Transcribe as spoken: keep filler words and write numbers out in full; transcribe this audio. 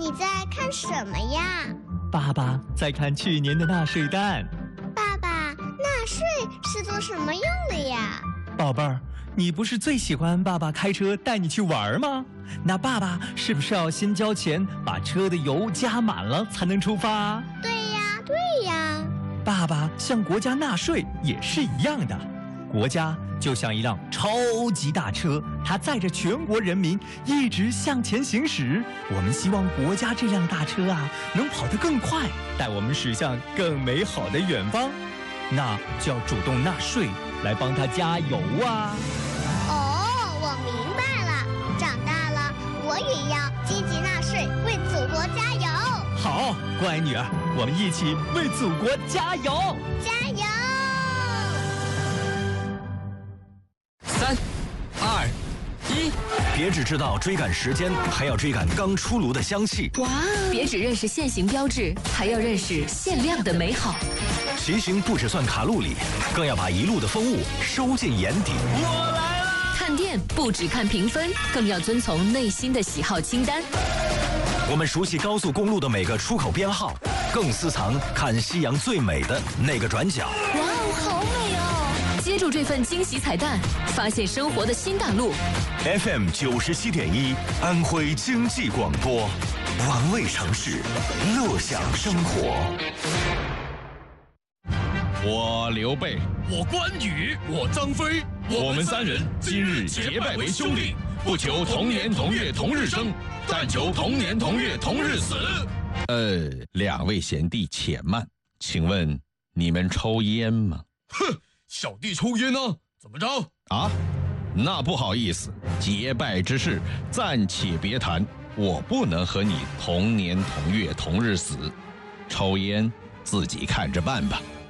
你在看什么呀？ 爸爸在看去年的纳税单。 爸爸，纳税是做什么用的呀？ 宝贝儿，你不是最喜欢爸爸开车带你去玩吗？那爸爸是不是要先交钱，把车的油加满了才能出发？ 对呀，对呀。 爸爸向国家纳税也是一样的。国家就像一辆超级大车，它载着全国人民一直向前行驶。我们希望国家这辆大车啊，能跑得更快，带我们驶向更美好的远方。那就要主动纳税，来帮它加油啊！ 哦，我明白了。长大了，我也要积极纳税，为祖国加油。 好，乖女儿，我们一起为祖国加油！ 加油！ 三、二、一，别只知道追赶时间，还要追赶刚出炉的香气。 哇！别只认识限行标志，还要认识限量的美好。 骑行不只算卡路里，更要把一路的风物收进眼底。 我来了！ 看店不只看评分，更要遵从内心的喜好清单。 我们熟悉高速公路的每个出口编号，更私藏看夕阳最美的那个转角。 哇哦，好美哦！接住这份惊喜彩蛋，发现生活的新大陆。 F M 九十七点一，安徽经济广播，玩味城市，乐享生活。 我刘备， 我关羽，我张飞， 我们三人今日结拜为兄弟，不求同年同月同日生，但求同年同月同日死。呃，两位贤弟且慢，请问你们抽烟吗？ 哼，小弟抽烟呢，怎么着？ 啊，那不好意思，结拜之事暂且别谈，我不能和你同年同月同日死，抽烟自己看着办吧。